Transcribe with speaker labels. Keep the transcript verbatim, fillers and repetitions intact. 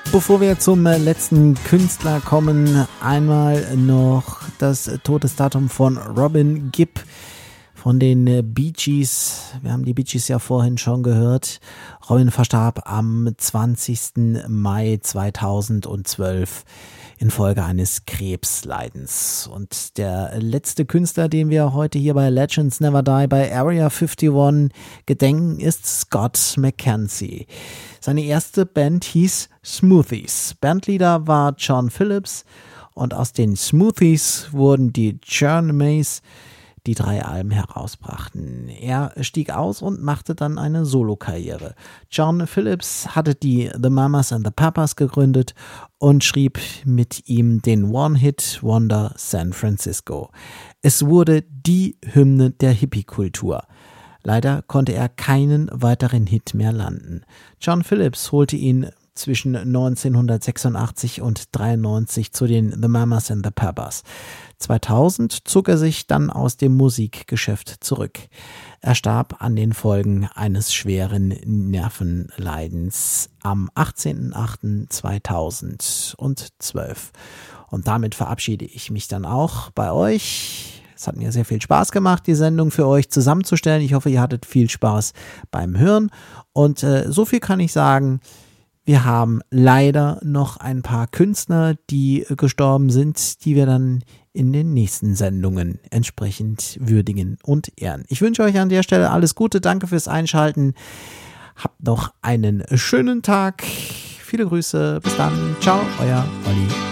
Speaker 1: Bevor wir zum letzten Künstler kommen, einmal noch das Todesdatum von Robin Gibb von den Bee Gees. Wir haben die Bee Gees ja vorhin schon gehört. Robin verstarb am zwanzigsten Mai zweitausendzwölf infolge eines Krebsleidens. Und der letzte Künstler, den wir heute hier bei Legends Never Die bei Area einundfünfzig gedenken, ist Scott McKenzie. Seine erste Band hieß Smoothies. Bandleader war John Phillips und aus den Smoothies wurden die Journeys, die drei Alben herausbrachten. Er stieg aus und machte dann eine Solokarriere. John Phillips hatte die The Mamas and the Papas gegründet und schrieb mit ihm den One-Hit-Wonder San Francisco. Es wurde die Hymne der Hippie-Kultur. Leider konnte er keinen weiteren Hit mehr landen. John Phillips holte ihn zwischen neunzehnhundertsechsundachtzig und dreiundneunzig zu den The Mamas and the Papas. zweitausend zog er sich dann aus dem Musikgeschäft zurück. Er starb an den Folgen eines schweren Nervenleidens am achtzehnten achten zweitausendzwölf. Und damit verabschiede ich mich dann auch bei euch. Es hat mir sehr viel Spaß gemacht, die Sendung für euch zusammenzustellen. Ich hoffe, ihr hattet viel Spaß beim Hören. Und äh, so viel kann ich sagen. Wir haben leider noch ein paar Künstler, die gestorben sind, die wir dann in den nächsten Sendungen entsprechend würdigen und ehren. Ich wünsche euch an der Stelle alles Gute. Danke fürs Einschalten. Habt noch einen schönen Tag. Viele Grüße. Bis dann. Ciao, euer Olli.